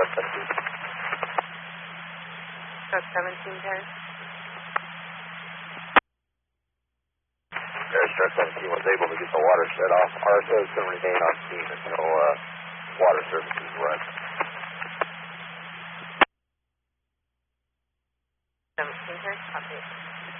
Shark 17. Shark 17, Paris. Shark 17 was able to get the water shut off. RSO is going to remain on scene until water services run. 17, Paris, copy.